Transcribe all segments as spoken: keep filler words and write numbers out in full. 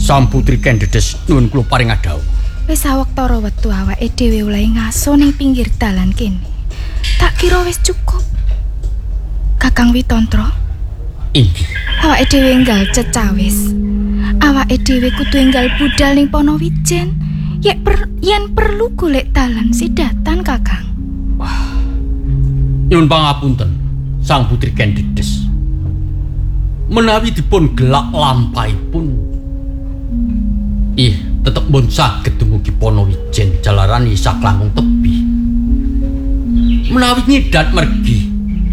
Sang Putri Kendedes nuwun kula paring adhawuh. Wis sawektara wektu awake dhewe oleh ngaso ning pinggir dalan kene. Tak kira wis cukup. Kakang Witantara. Inggih. Awake dhewe enggal cecawis. Awake dhewe kudu enggal budal ning Ponowijen. Yek per, yen perlu golek dalan sidatan, Kakang. Wah. Nyuwun pangapunten, Sang Putri Kendedes. Menawi dipun gelak lampahipun, ih, tetep pun saged dumugi Ponowijen jalaran isak langkung tebih. Menawi nyidat mergi,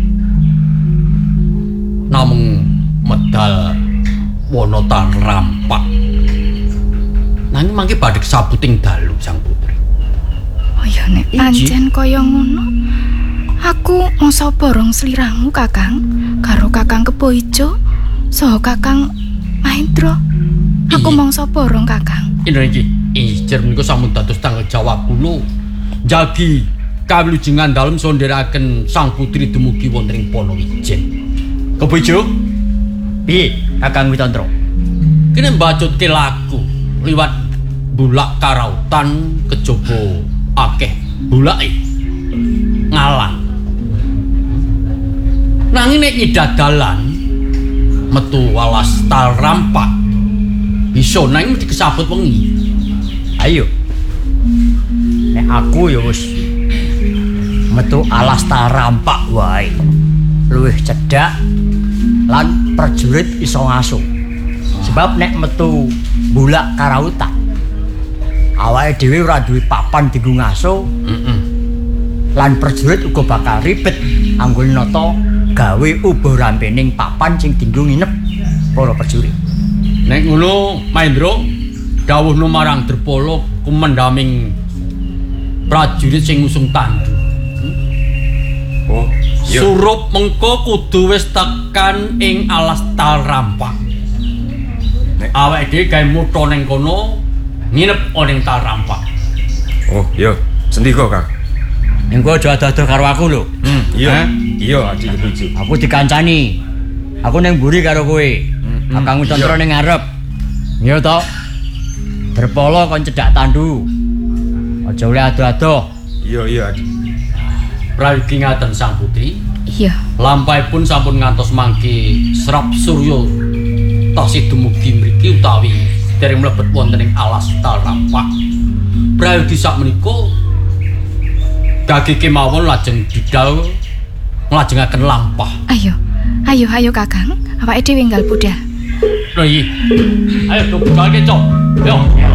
namung medal Wonotan rampak. Nanging mangke badhe saputing dalu Sang Putri. Oh ya nek pancen kaya ngono, aku masa borong sliramu Kakang karo Kakang Keboijo saha Kakang Mahendra. Aku mangsa borong Kakang. Inggih, inggih menika sampun dados tanggung jawab kula. Jagi kawilujengan dalem sondheraken Sang Putri dumugi wonten ing Ponowijen. Keboijo? Piye, Kakang Witantara? Kene mbacutke lagu liwat bulak karautan kejaba akeh bulake ngalang. Nanging nek nyidat dalan metu alas tal rampak bisa nang dikesabut wengi. Ayo. Nek aku ya wis metu alas tal rampak wae. Luwih cedhak lan prajurit iso ngaso. Sebab nek metu bulak karautan awake dhewe ora duwe papan dienggo ngaso. Heeh. Lan prajurit uga bakal ribet anggone nata gawe uba rampening papan sing dienggo nginep para prajurit. Nek ngono, Mahendra dawuhna marang Drepala kumendhaming prajurit sing ngusung tandu. Hmm? Oh, iya. Surup mengko kudu wis tekan ing alas tal rampak. Nek awake dhewe gawe mutha ning kono nginep ning tal rampak. Oh, iya. Sendika, Kang. Engko aja ado-ado karo aku lho. Hmm, Iya. Iya, Aji Keboijo. Aku dikancani. Aku ning mburi karo kowe. Kakang Witantara ning ngarep. Iya to. Drepala kon cedhak tandu. Aja oleh ado-ado. Iya, iya, Aji. Prayogi ngaten Sang Putri. Iya. Lampahipun sampun ngantos mangke Srap Surya tasih dumugi mriki utawi dereng mlebet wonten ing alas tal rampak. Prayogi sakmenika gage kemawon lajeng didal nglajengaken lampah. Ayo. Ayo ayo Kakang, awake dhewe enggal budal. Lho iki. Ayo do budalke, Cok. Yo.